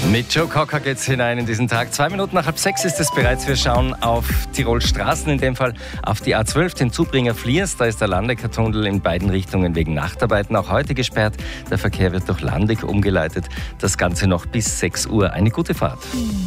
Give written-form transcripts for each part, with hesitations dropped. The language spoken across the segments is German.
Mit Joe Cocker geht's hinein in diesen Tag. 2 Minuten nach 5:30 ist es bereits. Wir schauen auf Tirol Straßen, in dem Fall auf die A12, den Zubringer Fliers. Da ist der Landecker-Tunnel in beiden Richtungen wegen Nachtarbeiten auch heute gesperrt. Der Verkehr wird durch Landeck umgeleitet. Das Ganze noch bis 6 Uhr. Eine gute Fahrt.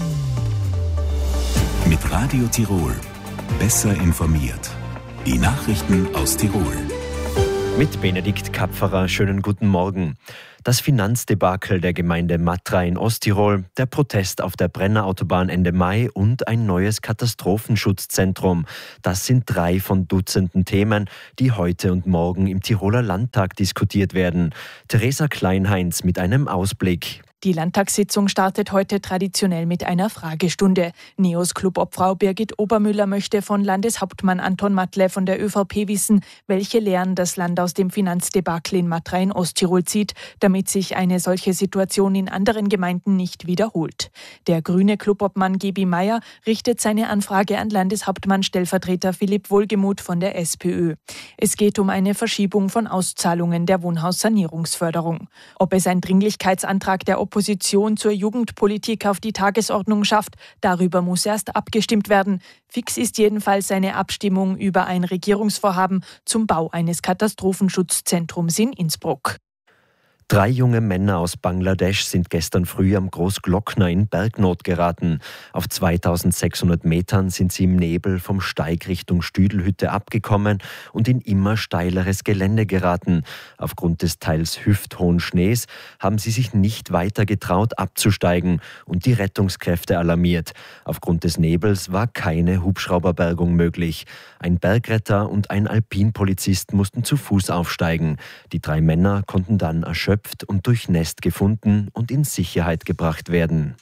Mit Radio Tirol. Besser informiert. Die Nachrichten aus Tirol. Mit Benedikt Kapferer, schönen guten Morgen. Das Finanzdebakel der Gemeinde Matra in Osttirol, der Protest auf der Brennerautobahn Ende Mai und ein neues Katastrophenschutzzentrum. Das sind 3 von Dutzenden Themen, die heute und morgen im Tiroler Landtag diskutiert werden. Theresa Kleinheinz mit einem Ausblick. Die Landtagssitzung startet heute traditionell mit einer Fragestunde. NEOS-Clubobfrau Birgit Obermüller möchte von Landeshauptmann Anton Matle von der ÖVP wissen, welche Lehren das Land aus dem Finanzdebakel in Matra in Osttirol zieht, damit sich eine solche Situation in anderen Gemeinden nicht wiederholt. Der grüne Clubobmann Gebi Meier richtet seine Anfrage an Landeshauptmann-Stellvertreter Philipp Wohlgemuth von der SPÖ. Es geht um eine Verschiebung von Auszahlungen der Wohnhaussanierungsförderung. Ob es ein Dringlichkeitsantrag der Opposition zur Jugendpolitik auf die Tagesordnung schafft, darüber muss erst abgestimmt werden. Fix ist jedenfalls eine Abstimmung über ein Regierungsvorhaben zum Bau eines Katastrophenschutzzentrums in Innsbruck. 3 junge Männer aus Bangladesch sind gestern früh am Großglockner in Bergnot geraten. Auf 2600 Metern sind sie im Nebel vom Steig Richtung Stüdelhütte abgekommen und in immer steileres Gelände geraten. Aufgrund des teils hüfthohen Schnees haben sie sich nicht weiter getraut abzusteigen und die Rettungskräfte alarmiert. Aufgrund des Nebels war keine Hubschrauberbergung möglich. Ein Bergretter und ein Alpinpolizist mussten zu Fuß aufsteigen. Die 3 Männer konnten dann erschöpft und durchnässt gefunden und in Sicherheit gebracht werden.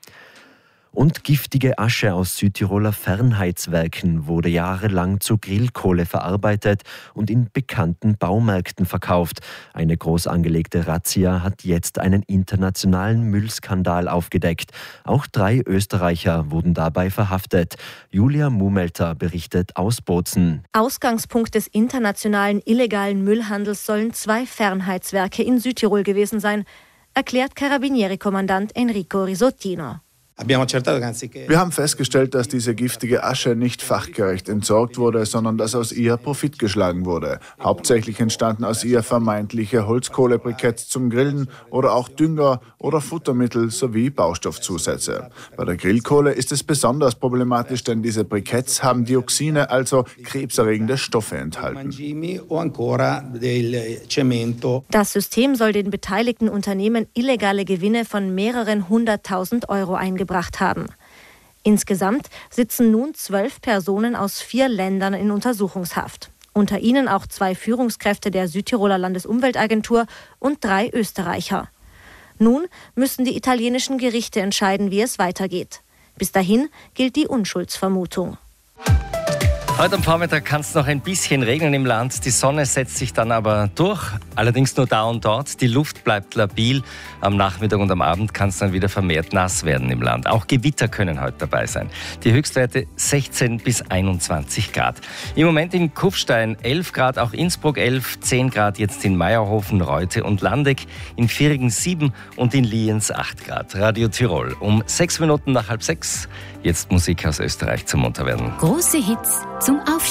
Und giftige Asche aus Südtiroler Fernheizwerken wurde jahrelang zu Grillkohle verarbeitet und in bekannten Baumärkten verkauft. Eine groß angelegte Razzia hat jetzt einen internationalen Müllskandal aufgedeckt. Auch 3 Österreicher wurden dabei verhaftet. Julia Mumelter berichtet aus Bozen. Ausgangspunkt des internationalen illegalen Müllhandels sollen 2 Fernheizwerke in Südtirol gewesen sein, erklärt Carabinieri-Kommandant Enrico Risottino. Wir haben festgestellt, dass diese giftige Asche nicht fachgerecht entsorgt wurde, sondern dass aus ihr Profit geschlagen wurde. Hauptsächlich entstanden aus ihr vermeintliche Holzkohlebriketts zum Grillen oder auch Dünger oder Futtermittel sowie Baustoffzusätze. Bei der Grillkohle ist es besonders problematisch, denn diese Briketts haben Dioxine, also krebserregende Stoffe enthalten. Das System soll den beteiligten Unternehmen illegale Gewinne von mehreren 100.000 Euro eingebracht haben. Insgesamt sitzen nun 12 Personen aus 4 Ländern in Untersuchungshaft. Unter ihnen auch 2 Führungskräfte der Südtiroler Landesumweltagentur und 3 Österreicher. Nun müssen die italienischen Gerichte entscheiden, wie es weitergeht. Bis dahin gilt die Unschuldsvermutung. Heute am Vormittag kann es noch ein bisschen regnen im Land. Die Sonne setzt sich dann aber durch, allerdings nur da und dort. Die Luft bleibt labil. Am Nachmittag und am Abend kann es dann wieder vermehrt nass werden im Land. Auch Gewitter können heute dabei sein. Die Höchstwerte 16 bis 21 Grad. Im Moment in Kufstein 11 Grad, auch Innsbruck 11, 10 Grad jetzt in Meierhofen, Reute und Landeck, in Virigen 7 und in Lienz 8 Grad. Radio Tirol um 6 Minuten nach 5:30. Jetzt Musik aus Österreich zum Munterwerden. Große Hits zum Aufstehen.